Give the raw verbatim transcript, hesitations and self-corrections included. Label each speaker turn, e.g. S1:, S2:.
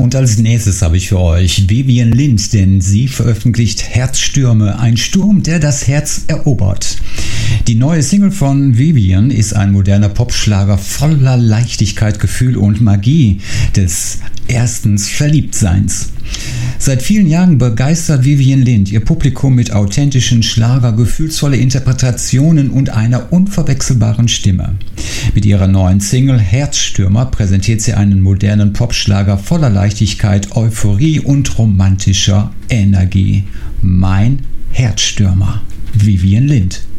S1: und als nächstes habe ich für euch Vivian Lind, denn sie veröffentlicht Herzstürme, ein Sturm, der das Herz erobert. Die neue Single von Vivian ist ein moderner Popschlager voller Leichtigkeit, Gefühl und Magie des erstens Verliebtseins. Seit vielen Jahren begeistert Vivian Lind ihr Publikum mit authentischen Schlager, gefühlsvolle Interpretationen und einer unverwechselbaren Stimme. Mit ihrer neuen Single Herzstürmer präsentiert sie einen modernen Popschlager voller Leichtigkeit, Euphorie und romantischer Energie. Mein Herzstürmer, Vivian Lind.